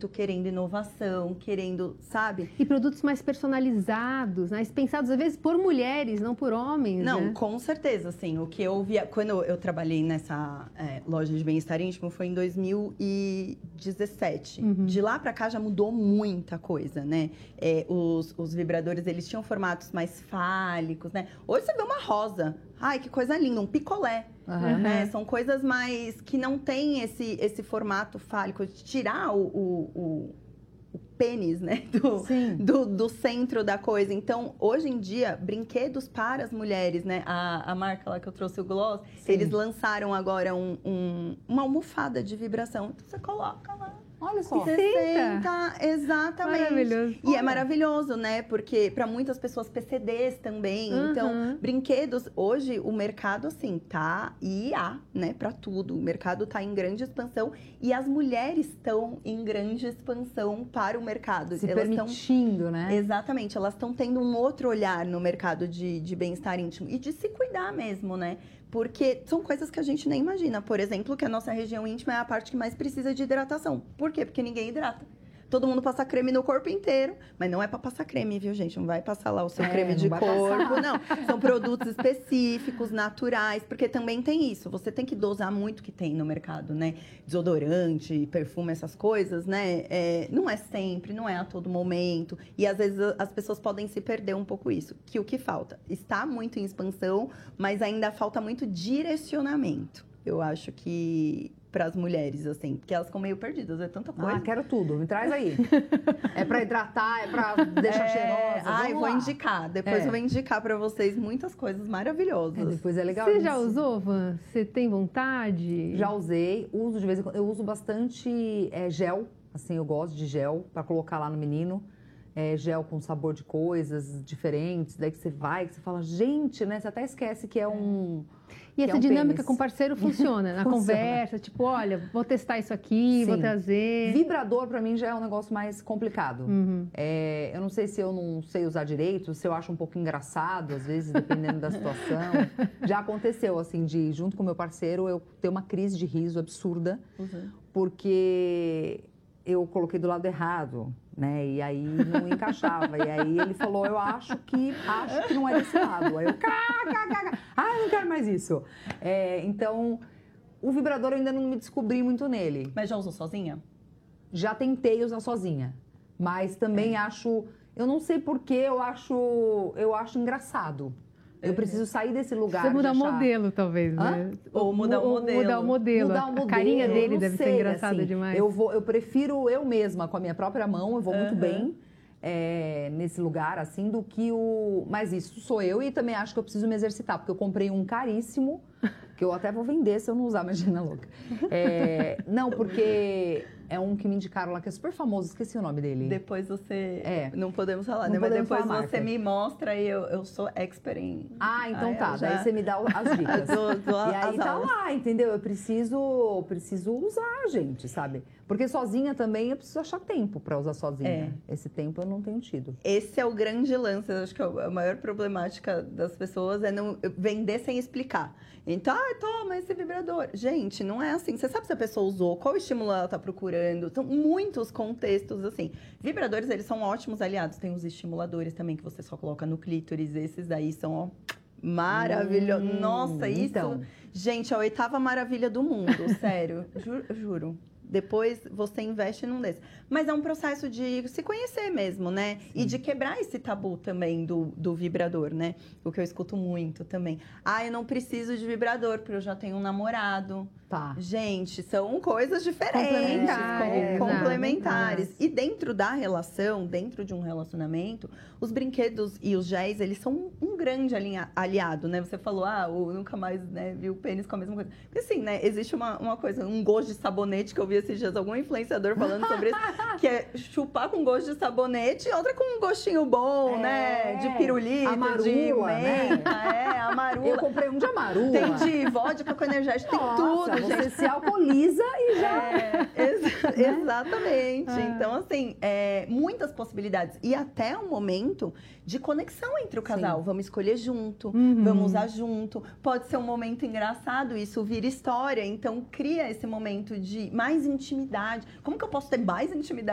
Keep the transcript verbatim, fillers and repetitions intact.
impacto, querendo inovação, querendo, sabe? E produtos mais personalizados, né? Pensados às vezes por mulheres, não por homens, Não, né? com certeza, assim, o que eu via... Quando eu trabalhei nessa é, loja de bem-estar íntimo foi em dois mil e dezessete. Uhum. De lá pra cá já mudou muita coisa, né? É, os, os vibradores, eles tinham formatos mais fálicos, né? Hoje você vê uma rosa. Ai, que coisa linda, um picolé. Uhum. Né? São coisas mais que não tem esse, esse formato fálico. Tirar o... o, o o pênis, né, do, do, do centro da coisa. Então, hoje em dia, brinquedos para as mulheres, né, a, a marca lá que eu trouxe, o Gloss, Sim. eles lançaram agora um, um, uma almofada de vibração. Então, você coloca lá. Olha só. Você senta, exatamente. Maravilhoso. E Olha. é maravilhoso, né? Porque para muitas pessoas P C Ds também. Uhum. Então, brinquedos, hoje o mercado assim tá I A, né, para tudo. O mercado tá em grande expansão e as mulheres estão em grande expansão para o mercado. Se elas permitindo, tão... né? Exatamente, elas estão tendo um outro olhar no mercado de, de bem-estar íntimo e de se cuidar mesmo, né? Porque são coisas que a gente nem imagina. Por exemplo, que a nossa região íntima é a parte que mais precisa de hidratação. Por quê? Porque ninguém hidrata. Todo mundo passa creme no corpo inteiro, mas não é para passar creme, viu, gente? Não vai passar lá o seu é, creme de corpo, não. São produtos específicos, naturais, porque também tem isso. Você tem que dosar muito o que tem no mercado, né? Desodorante, perfume, essas coisas, né? É, não é sempre, não é a todo momento. E às vezes as pessoas podem se perder um pouco isso. Que o que falta? Está muito em expansão, mas ainda falta muito direcionamento. Eu acho que... para as mulheres, assim, porque elas ficam meio perdidas, é tanta coisa. Ah, quero tudo, me traz aí. É para hidratar, é para deixar é... cheirosa. Ah, eu vou lá. indicar, depois é. eu vou indicar para vocês muitas coisas maravilhosas. É, depois é legal. Você isso. já usou, Van? Você tem vontade? Já usei, uso de vez em quando. Eu uso bastante é, gel, assim, eu gosto de gel para colocar lá no menino. É, gel com sabor de coisas diferentes, daí que você vai, que você fala, gente, né? Você até esquece que é um... E essa é um dinâmica pênis. com o parceiro funciona, na funciona. conversa, tipo, olha, vou testar isso aqui, Sim. vou trazer... Vibrador, pra mim, já é um negócio mais complicado. Uhum. É, eu não sei se eu não sei usar direito, se eu acho um pouco engraçado, às vezes, dependendo da situação. Já aconteceu, assim, de, junto com o meu parceiro, eu ter uma crise de riso absurda, uhum. porque eu coloquei do lado errado. Né? E aí não encaixava. E aí ele falou, eu acho que acho que não é desse lado. Aí eu, cá, cá, cá, cá. Ah, eu não quero mais isso. É, então, o vibrador eu ainda não me descobri muito nele. Mas já usou sozinha? Já tentei usar sozinha. Mas também é. acho... Eu não sei porquê, eu acho, eu acho engraçado. Eu preciso sair desse lugar. Você mudar o achar... modelo, talvez, né? Ou mudar o modelo. Mudar o modelo. Mudar o modelo. A carinha dele deve sei, ser engraçada assim, demais. Eu, vou, eu prefiro eu mesma, com a minha própria mão, eu vou uhum. muito bem é, nesse lugar, assim, do que o... Mas isso sou eu e também acho que eu preciso me exercitar, porque eu comprei um caríssimo, que eu até vou vender se eu não usar, imagina, louca. É, não, porque... É um que me indicaram lá, que é super famoso, esqueci o nome dele. Depois você... É. Não podemos falar, não né? Podemos Mas depois falar você me mostra e eu, eu sou expert em... Ah, então ah, tá. já... Daí você me dá as dicas. do, do, e aí tá aulas. lá, entendeu? Eu preciso, preciso usar, gente, sabe? Porque sozinha também eu preciso achar tempo pra usar sozinha. É. Esse tempo eu não tenho tido. Esse é o grande lance. Eu acho que a maior problemática das pessoas é não vender sem explicar. Então, ah, toma esse vibrador. Gente, não é assim. Você sabe se a pessoa usou, qual estímulo ela tá procurando. São muitos contextos, assim. Vibradores, eles são ótimos aliados. Tem os estimuladores também, que você só coloca no clítoris. Esses daí são, ó, maravilhosos. Hum, Nossa, isso... Então. Gente, a oitava maravilha do mundo, sério. Juro. juro. Depois você investe num desses. Mas é um processo de se conhecer mesmo, né? Sim. E de quebrar esse tabu também do, do vibrador, né? O que eu escuto muito também. Ah, eu não preciso de vibrador, porque eu já tenho um namorado. Tá. Gente, são coisas diferentes. Complementares. Com, complementares. E dentro da relação, dentro de um relacionamento, os brinquedos e os géis, eles são um grande alinha, aliado, né? Você falou, ah, eu nunca mais, né, vi o pênis com a mesma coisa. Porque assim, né, existe uma, uma coisa, um gosto de sabonete que eu vi esses dias, algum influenciador falando sobre isso, que é chupar com gosto de sabonete e outra com um gostinho bom, é, né? De pirulito, amarula, de menta, né? É, amarula. Eu comprei um de amarula. Tem de vodka com energético, tem tudo, você gente. se alcooliza e já... É, ex exatamente. É. Então, assim, é, muitas possibilidades. E até um momento de conexão entre o casal. Sim. Vamos escolher junto, uhum. vamos usar junto. Pode ser um momento engraçado, isso vira história. Então, cria esse momento de mais intimidade. Como que eu posso ter mais intimidade